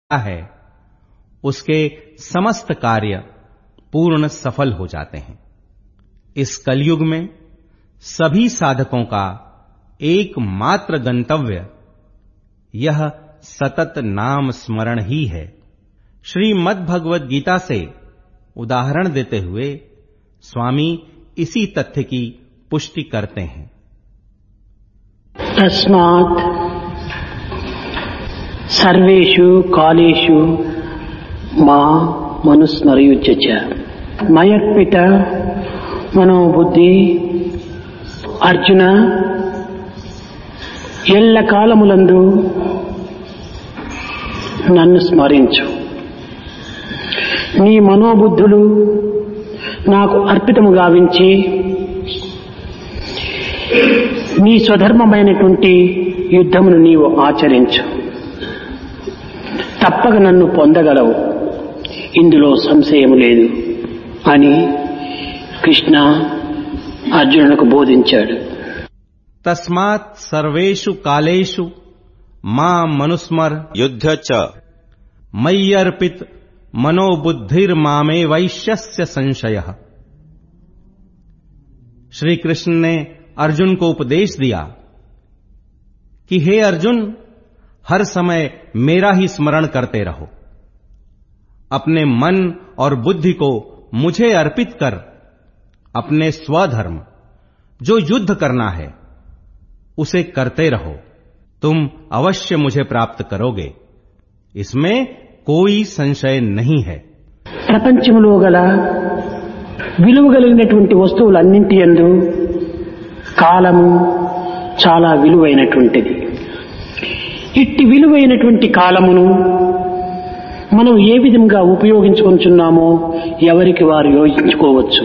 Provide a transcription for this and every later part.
है उसके समस्त कार्य पूर्ण सफल हो जाते हैं। इस कलयुग में सभी साधकों का एकमात्र गंतव्य यह सतत नाम स्मरण ही है। श्रीमद् भगवद गीता से उदाहरण देते हुए स्वामी इसी तथ्य की पुष्टि करते हैं। तस्मात् सर्वेषु कालेषु मां मनुस्मरयुज्य च मयर्पित मनोबुद्धि అర్జున ఎల్ల కాలములందు నన్ను స్మరించు. నీ మనోబుద్ధులు నాకు అర్పితము గావించి నీ స్వధర్మమైనటువంటి యుద్ధమును నీవు ఆచరించు. తప్పక నన్ను పొందగలవు, ఇందులో సంశయము లేదు అని కృష్ణ అర్జునులకు బోధించాడు. తస్మాత్ సర్వేషు కాలేషు మా మనుస్మర్ యుద్ధ చ మయ్యర్పిత్ मनोबुद्धिर्मामे वैश्यस्य संशयः। श्री कृष्ण ने अर्जुन को उपदेश दिया कि हे अर्जुन, हर समय मेरा ही स्मरण करते रहो, अपने मन और बुद्धि को मुझे अर्पित कर अपने स्वधर्म जो युद्ध करना है उसे करते रहो, तुम अवश्य मुझे प्राप्त करोगे, इसमें कोई संशय नहीं है। ప్రపంచంలో గల విలువగలిగినటువంటి వస్తువులన్నింటి యందు కాలము చాలా విలువైనటువంటిది. ఇట్టి విలువైనటువంటి కాలమును మనం ఏ విధంగా ఉపయోగించుకుంటున్నామో ఎవరికి వారు యోచించుకోవచ్చు.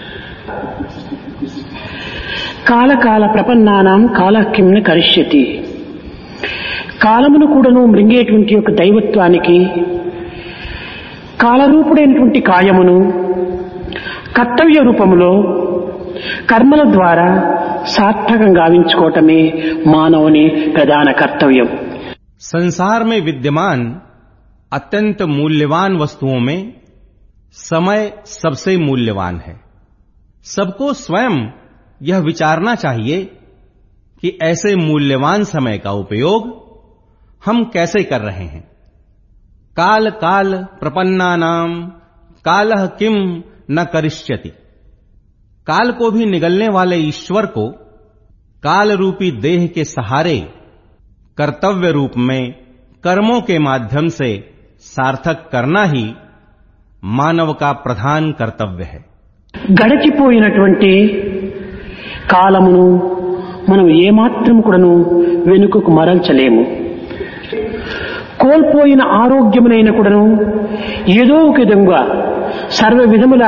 కాలకాల ప్రపన్నానాం కాలః కిం న కరిష్యతి. కాలమును కూడాను మృంగేటువంటి యొక్క దైవత్వానికి కాలరూపుడైనటువంటి కాయమును కర్తవ్య రూపములో కర్మల ద్వారా సార్థకం గావించుకోవటమే మానవుని ప్రధాన కర్తవ్యం. संसार में विद्यमान अत्यंत मूल्यवान वस्तुओं में समय सबसे मूल्यवान है। सबको स्वयं यह विचारना चाहिए कि ऐसे मूल्यवान समय का उपयोग हम कैसे कर रहे हैं। काल काल प्रपन्नानाम कालः किम न करिष्यति। काल को भी निगलने वाले ईश्वर को काल रूपी देह के सहारे कर्तव्य रूप में कर्मों के माध्यम से सार्थक करना ही मानव का प्रधान कर्तव्य है। గడిచిపోయినటువంటి కాలమును మనం ఏమాత్రం కూడాను వెనుకకు మరల్చలేము. కోల్పోయిన ఆరోగ్యమునైన కూడాను ఏదో ఒక విధంగా సర్వ విధముల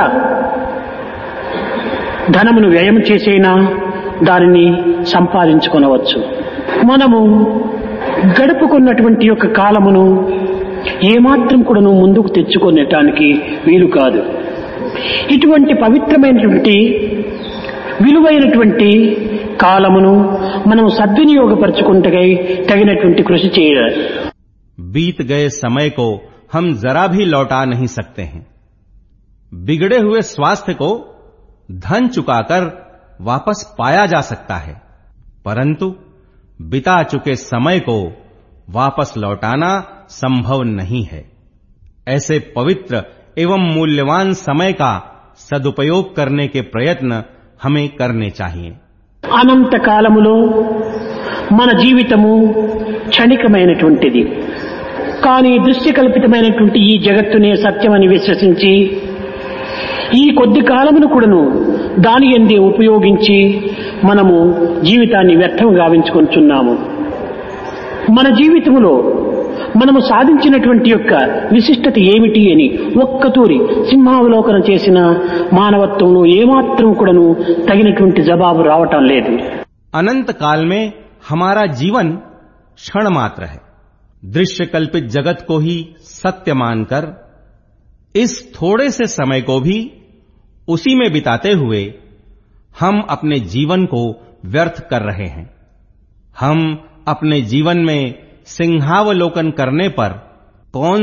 ధనమును వ్యయం చేసైనా దానిని సంపాదించుకొనవచ్చు. మనము గడుపుకున్నటువంటి యొక్క కాలమును ఏమాత్రం కూడాను ముందుకు తెచ్చుకొనటానికి వీలు కాదు. ఇటువంటి పవిత్రమైనటువంటి విలువైనటువంటి కాలమును మనం సద్వినియోగపరచుకుంటకై తగినటువంటి కృషి చేయాలి. बीत गए समय को हम जरा भी लौटा नहीं सकते हैं। बिगड़े हुए स्वास्थ्य को धन चुकाकर वापस पाया जा सकता है, परंतु बिता चुके समय को वापस लौटाना संभव नहीं है। ऐसे पवित्र एवं मूल्यवान समय का सदुपयोग करने के प्रयत्न हमें करने चाहिए। అనంత కాలములో మన జీవితము క్షణికమైనటువంటిది. కానీ దృశ్యకల్పితమైనటువంటి ఈ జగత్తునే సత్యమని విశ్వసించి ఈ కొద్ది కాలమును కూడాను దాని యందే ఉపయోగించి మనము జీవితాన్ని వ్యర్థం గావించుకుంటున్నాము. మన జీవితంలో మనము సాధించినటువంటి యొక్క విశిష్టత ఏమిటి అని ఒక్కతూరి సింహావలోకనం చేసిన మానవత్వంలో ఏమాత్రం కూడాను తగినటువంటి జవాబు రావటం లేదు. अनंत काल में हमारा जीवन क्षण मात्र है। दृश्य कल्पित जगत को ही सत्य मानकर इस थोड़े से समय को भी उसी में बिताते हुए हम अपने जीवन को व्यर्थ कर रहे हैं। हम अपने जीवन में सिंहावलोकन करने पर कौन